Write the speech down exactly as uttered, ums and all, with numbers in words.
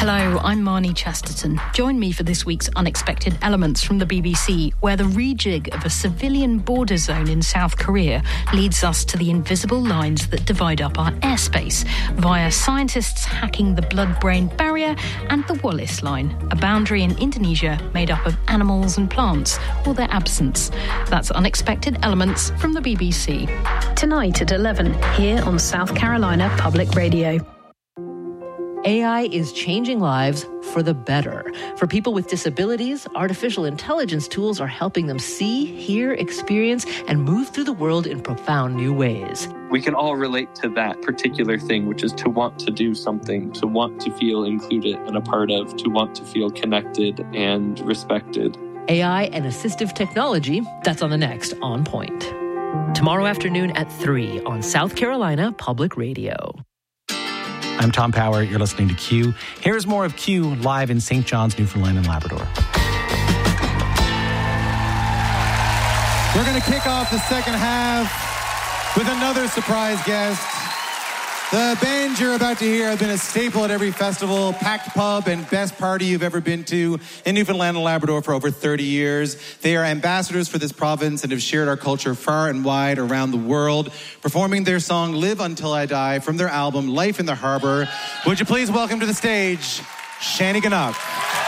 Hello, I'm Marnie Chesterton. Join me for this week's Unexpected Elements from the B B C, where the rejig of a civilian border zone in South Korea leads us to the invisible lines that divide up our airspace via scientists hacking the blood-brain barrier and the Wallace Line, a boundary in Indonesia made up of animals and plants, or their absence. That's Unexpected Elements from the B B C. Tonight at eleven, here on South Carolina Public Radio. A I is changing lives for the better. For people with disabilities, artificial intelligence tools are helping them see, hear, experience, and move through the world in profound new ways. We can all relate to that particular thing, which is to want to do something, to want to feel included and a part of, to want to feel connected and respected. A I and assistive technology, that's on the next On Point. Tomorrow afternoon at three on South Carolina Public Radio. I'm Tom Power. You're listening to Q. Here's more of Q live in Saint John's, Newfoundland and Labrador. We're going to kick off the second half with another surprise guest. The band you're about to hear have been a staple at every festival, packed pub, and best party you've ever been to in Newfoundland and Labrador for over thirty years. They are ambassadors for this province and have shared our culture far and wide around the world, performing their song Live Until I Die from their album Life in the Harbour. Would you please welcome to the stage Shanny Gannock.